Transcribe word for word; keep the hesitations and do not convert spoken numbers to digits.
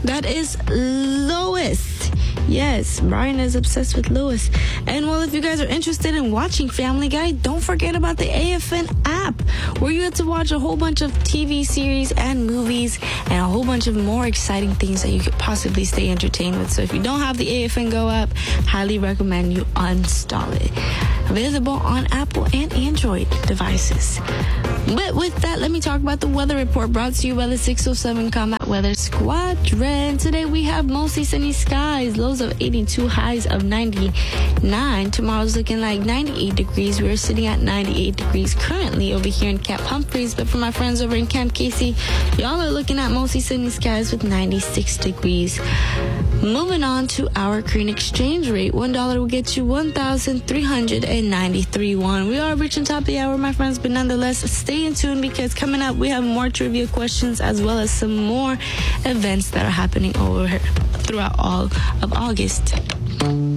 That is Lois. Yes, Brian is obsessed with Lewis. And well, if you guys are interested in watching Family Guy, don't forget about the A F N app, where you get to watch a whole bunch of T V series and movies and a whole bunch of more exciting things that you could possibly stay entertained with. So if you don't have the A F N Go app, highly recommend you uninstall it. Available on Apple and Android devices. But with that, let me talk about the weather report brought to you by the six oh seven Combat Weather Squadron. Today we have mostly sunny skies, lows of eighty-two, highs of ninety-nine. Tomorrow's looking like ninety-eight degrees. We're sitting at ninety-eight degrees currently over here in Camp Humphreys. But for my friends over in Camp Casey, y'all are looking at mostly sunny skies with ninety-six degrees. Moving on to our Korean exchange rate. One dollar will get you one thousand three hundred ninety-three won. We are reaching top of the hour, my friends, but nonetheless, stay in tune, because coming up we have more trivia questions as well as some more events that are happening over here throughout all of August.